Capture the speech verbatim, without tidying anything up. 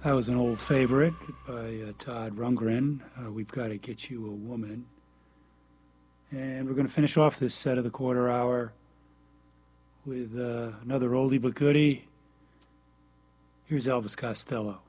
That was an old favorite by uh, Todd Rundgren. Uh, We've Got to Get You a Woman. And we're going to finish off this set of the quarter hour with uh, another oldie but goodie. Here's Elvis Costello.